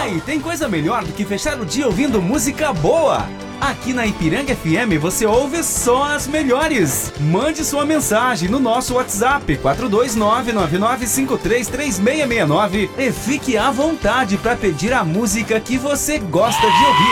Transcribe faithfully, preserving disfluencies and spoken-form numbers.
aí, tem coisa melhor do que fechar o dia ouvindo música boa? Aqui na Ipiranga F M você ouve só as melhores. Mande sua mensagem no nosso WhatsApp quatro dois nove, nove nove cinco três, três seis seis nove e fique à vontade para pedir a música que você gosta de ouvir.